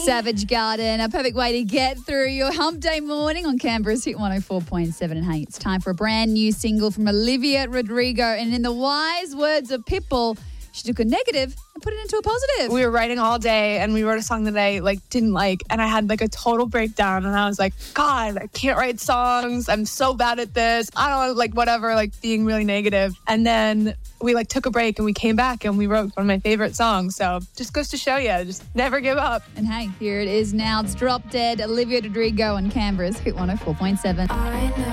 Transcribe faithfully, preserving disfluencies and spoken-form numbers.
Savage Garden, a perfect way to get through your hump day morning on Canberra's Hit one oh four point seven. And hey, it's time for a brand new single from Olivia Rodrigo. And in the wise words of Pitbull, she took a negative and put it into a positive. We were writing all day and we wrote a song that I like didn't like, and I had like a total breakdown, and I was like, God, I can't write songs. I'm so bad at this. I don't know, like whatever, like being really negative. And then we like took a break and we came back and we wrote one of my favorite songs. So just goes to show you, just never give up. And hey, here it is now. It's Drop Dead, Olivia Rodrigo on Canberra's Hit one oh four point seven.